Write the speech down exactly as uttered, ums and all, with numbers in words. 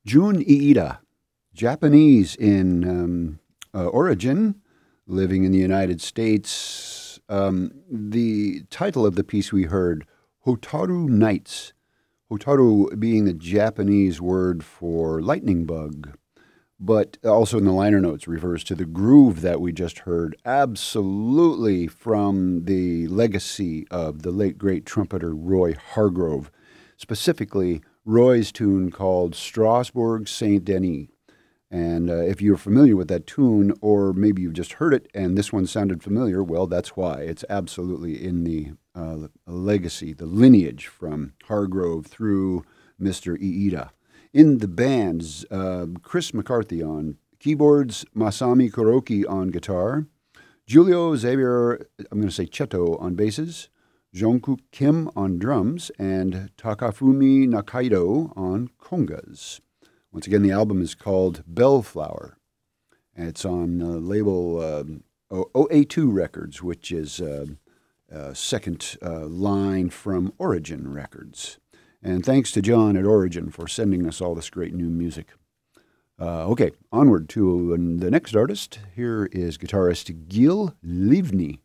Jun Iida, Japanese in um, uh, origin, living in the United States. Um, the title of the piece we heard, Hotaru Nights. Hotaru being the Japanese word for lightning bug, but also in the liner notes refers to the groove that we just heard, absolutely from the legacy of the late great trumpeter Roy Hargrove, specifically Roy's tune called Strasbourg Saint Denis. And uh, if you're familiar with that tune, or maybe you've just heard it and this one sounded familiar, well, that's why. It's absolutely in the uh, legacy, the lineage from Hargrove through Mister Iida. In the bands, uh, Chris McCarthy on keyboards, Masami Kuroki on guitar, Julio Xavier, I'm going to say Cheto on basses, Jungkook Kim on drums, and Takafumi Nakaido on congas. Once again, the album is called Bellflower, and it's on uh, label um, O A two Records, which is uh, uh, second uh, line from Origin Records. And thanks to John at Origin for sending us all this great new music. Uh, okay, onward to uh, the next artist. Here is guitarist Gil Livni.